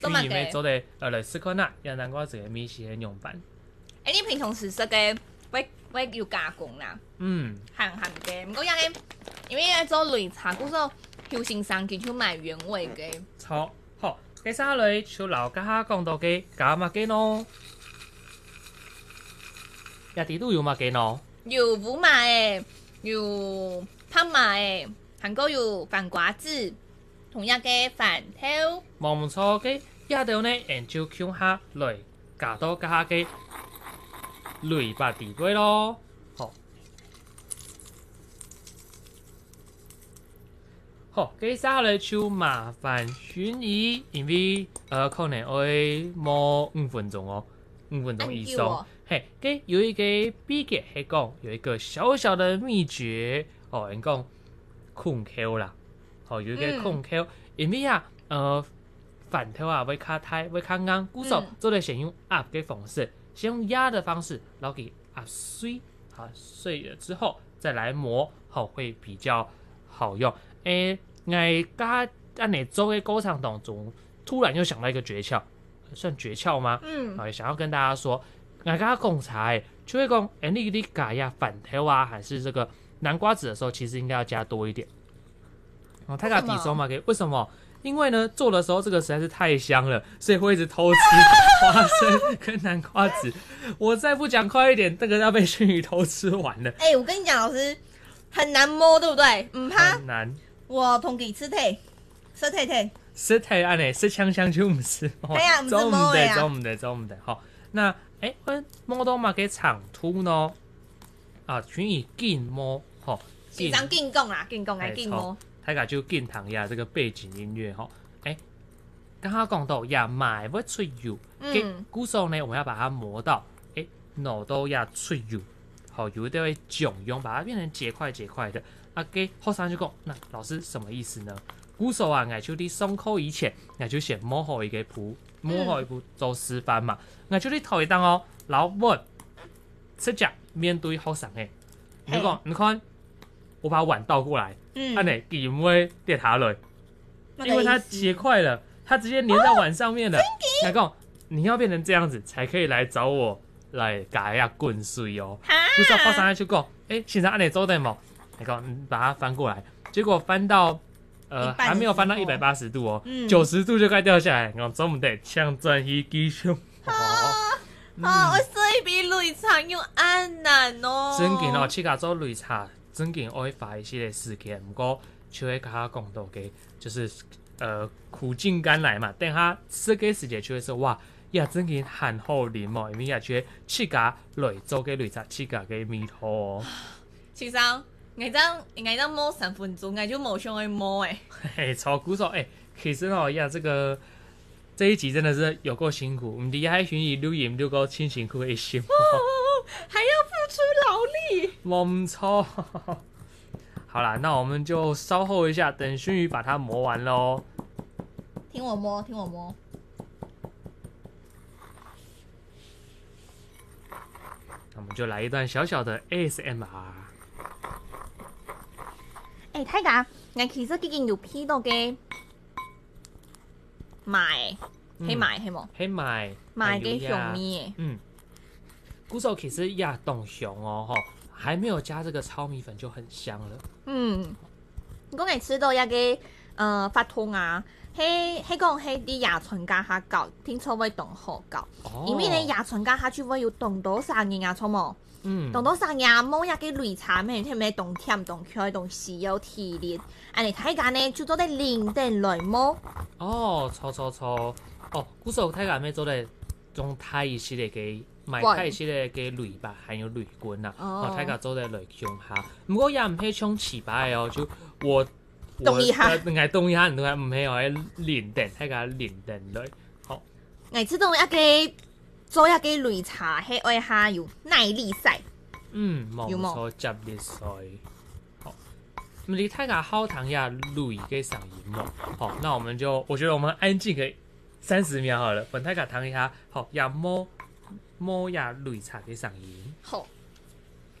群里面做的来试看啦，也南瓜子的米线的样板。 你平常时食嘅会要加工啦，咸嘅，唔过因为做擂茶，故说休闲上佢就买原味嘅。 好，接下来就老家下讲到嘅加乜嘅咯，也地都有乜嘅咯， 有胡麻嘅，有拍麻嘅，还有有番瓜子，同一嘅饭头。 冇错嘅，也到呢研究向下来加到加下嘅擂白地龟咯。好，接下来就麻烦薰姨，因为可能会冇5分钟哦，5分钟以上。嘿，有一个秘诀系讲，有一个小小的秘诀哦，人讲困口啦，有一个困口，因为饭头会较太会较硬，故说做的先用压的方式，先用压的方式，然后给压碎，碎了之后再来磨，会比较好用。我家按你做的过程当中，突然又想到一个诀窍，算诀窍吗？也想要跟大家说，我家讲茶就会讲，你加呀饭头还是这个南瓜子的时候，其实应该要加多一点。太加底收嘛，为什么？因为呢，做的时候这个实在是太香了，所以会一直偷吃花生跟南瓜子。我再不讲快一点，这个要被熏鱼偷吃完了。 我跟你讲，老师很难摸，对不对？怕很难。 我同佢吃腿，吃腿， 吃腿安尼，吃香香就唔吃。 走唔得。好，那我摸到嘛给长途呢？薰衣紧摸， 时常紧讲啦，紧讲来紧摸。 大家就紧糖呀，这个背景音乐刚刚讲到呀，买不脆油，鼓手呢，我们要把它磨到脑都要脆油，油都会囧用，把它变成结块的。给后生就讲，那老师什么意思呢？鼓手我就你松口以前，我就先摸好一个谱，摸好一步做示范嘛。我就你头一档哦，老碗吃脚面对后生你看，我把碗倒过来，底唔会跌下来，因为它结块了，它直接粘在碗上面了。来讲，你要变成这样子才可以来找我来改下滚水哦。就是后生就讲，现在按你做得冇？来讲，把它翻过来，结果翻到还没有翻到180度哦，90度就该掉下来。我总唔得像转移机上。 我所以比擂茶要安难哦。 真紧哦，去甲做擂茶，真紧我会发一系列事件，不过就会跟他讲到嘅，就是苦尽甘来嘛。等下吃嘅时间就会说哇，呀真紧很好啉哦，因为也就会去甲擂做嘅擂茶，去甲嘅米头哦。 其实我当摸3分钟，我就冇想去摸超鼓手其实呀这一集真的是有够辛苦，唔知还薰衣录音录够辛苦的心， 还要付出劳力， 冇错。好啦，那我们就稍后一下，等薰衣把它磨完喽。 听我摸。 那我们就来一段小小的 ASMR。 睇下，我其實已經有批到嘅賣，係賣係冇？ 係賣嘅香米鼓手其實也懂香哦，還沒有加這個糙米粉就很香了。 我哋吃到一個發通啊，係講係啲牙唇加下膠，聽說會凍好膠，因為你牙唇加下就會有凍到啥嘅牙錯冇。凍到啥嘢冇一個擂茶咩？聽咩凍甜凍開凍豉油提煉，安尼睇下呢就做啲零點來摸。 錯鼓手睇下咩做咧，用太一系列嘅買太一系列嘅擂吧，還有擂棍啊，睇下做咧來用下。不過也唔係衝起白哦，就我凍一下， 唔係凍一下，唔係我係零點，睇下零點來。好， 我知道一個。做一個擂茶係愛下有耐力賽， 冇錯，接力賽。好，你睇下好糖呀擂嘅聲音咯。好，那我覺得我們安靜個30秒好了，本太卡糖一下，好，呀摸呀擂茶嘅聲音。 好。